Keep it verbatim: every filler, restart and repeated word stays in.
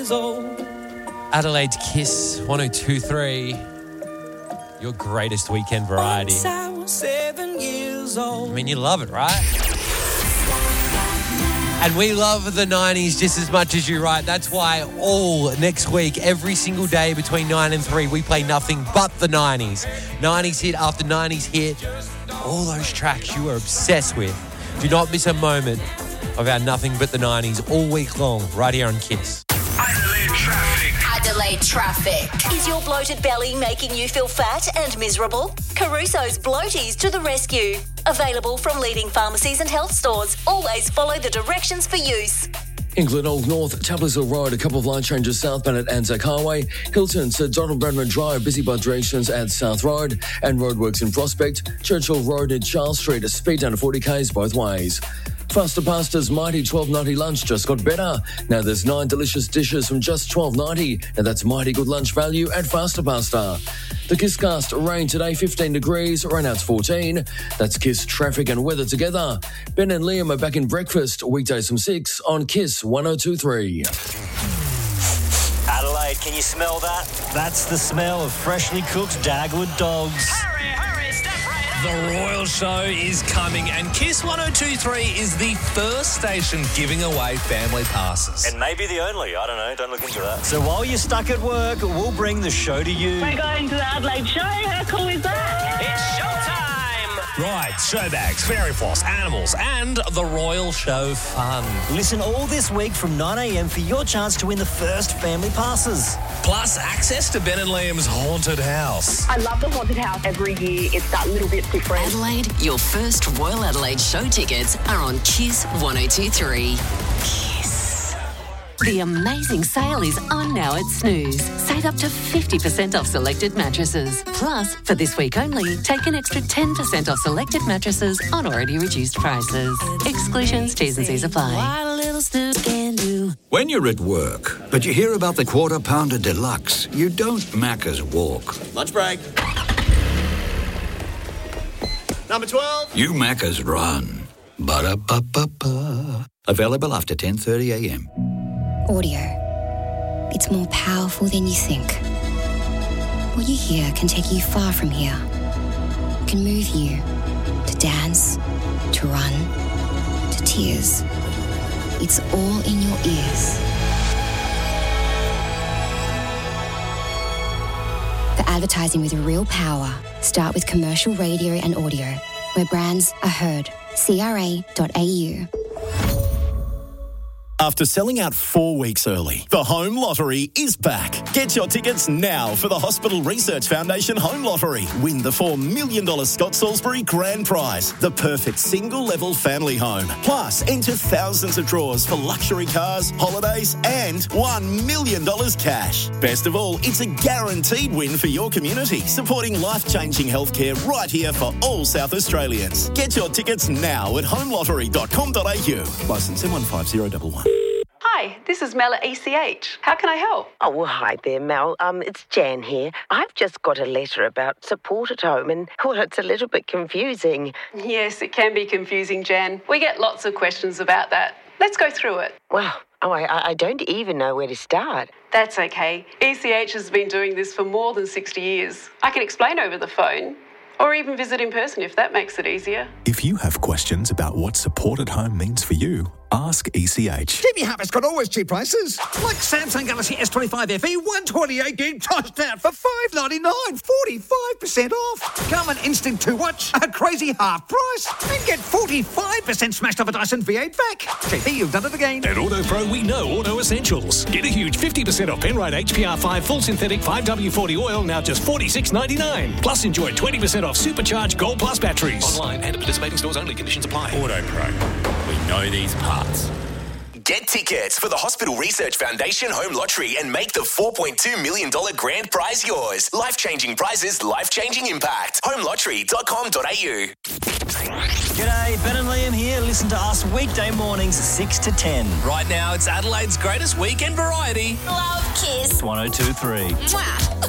years old. Adelaide's Kiss one oh two three. Your greatest weekend variety. Once I was seven years old. I mean, you love it, right? And we love the nineties just as much as you, right? That's why all next week, every single day between nine and three, we play nothing but the nineties. nineties hit after nineties hit. All those tracks you are obsessed with. Do not miss a moment of our nothing but the nineties all week long, right here on Kiss. Adelaide Traffic. Adelaide Traffic. Is your bloated belly making you feel fat and miserable? Caruso's Bloaties to the rescue. Available from leading pharmacies and health stores. Always follow the directions for use. England Old North, Tablers Hill Road, a couple of line changes southbound at Anzac Highway. Hilton to Donald Bradman Drive, busy by directions at South Road. And roadworks in Prospect. Churchill Road at Charles Street, a speed down to forty k's both ways. Faster Pasta's Mighty twelve ninety lunch just got better. Now there's nine delicious dishes from just twelve ninety, and that's mighty good lunch value at Faster Pasta. The Kisscast, rain today, fifteen degrees, rainouts fourteen. That's Kiss traffic and weather together. Ben and Liam are back in breakfast, weekdays from six on Kiss one oh two three. Adelaide, can you smell that? That's the smell of freshly cooked Dagwood dogs. Hurry, hurry, step right up. The Royal Show is coming, and Kiss one oh two three is the first station giving away family passes. And maybe the only, I don't know, don't look into that. So while you're stuck at work, we'll bring the show to you. We're going to the Adelaide Show. How cool is that? It's showtime. Right, show bags, fairy floss, animals, and the Royal Show fun. Listen all this week from nine a.m. for your chance to win the first family passes. Plus access to Ben and Liam's haunted house. I love the haunted house. Every year it's that little bit different. Adelaide, your first Royal Adelaide Show tickets are on Kiss one oh two three. Kiss. The amazing sale is on now at Snooze. Save up to fifty percent off selected mattresses. Plus, for this week only, take an extra ten percent off selected mattresses on already reduced prices. Exclusions, T's and C's apply. When you're at work, but you hear about the Quarter Pounder Deluxe, you don't Macca's walk. Lunch break. Number twelve. You Macca's run. Ba-da-ba-ba-ba. Available after ten thirty a.m. Audio. It's more powerful than you think. What you hear can take you far from here. It can move you to dance, to run, to tears. It's all in your ears. For advertising with real power, start with commercial radio and audio, where brands are heard. C R A dot A U. After selling out four weeks early, the Home Lottery is back. Get your tickets now for the Hospital Research Foundation Home Lottery. Win the four million dollars Scott Salisbury Grand Prize, the perfect single-level family home. Plus, enter thousands of draws for luxury cars, holidays, and one million dollars cash. Best of all, it's a guaranteed win for your community, supporting life-changing healthcare right here for all South Australians. Get your tickets now at home lottery dot com dot a u. Licence M one five zero one one. Hi, this is Mel at E C H. How can I help? Oh, well, hi there, Mel. Um, it's Jan here. I've just got a letter about support at home and, well, it's a little bit confusing. Yes, it can be confusing, Jan. We get lots of questions about that. Let's go through it. Well, oh, I, I don't even know where to start. That's okay. E C H has been doing this for more than sixty years. I can explain over the phone. Or even visit in person if that makes it easier. If you have questions about what support at home means for you, ask E C H. T V Hub's got always cheap prices. Like Samsung Galaxy S twenty-five F E, one twenty-eight gig tossed out for five ninety-nine, forty-five percent off. Come and instant two-watch, a crazy half price, and get forty-five percent smashed off a Dyson V eight vac. T V, you've done it again. At Auto Pro, we know auto essentials. Get a huge fifty percent off Penrite H P R five full synthetic five W forty oil, now just forty-six ninety-nine. Plus, enjoy twenty percent off supercharged Gold Plus batteries. Online and at participating stores only. Conditions apply. Auto Pro. We know these parts. Get tickets for the Hospital Research Foundation Home Lottery and make the four point two million dollars grand prize yours. Life-changing prizes, life-changing impact. home lottery dot com dot a u. G'day, Ben and Liam here. Listen to us weekday mornings six to ten. Right now, it's Adelaide's greatest weekend variety. Love Kiss. one oh two three. Mwah.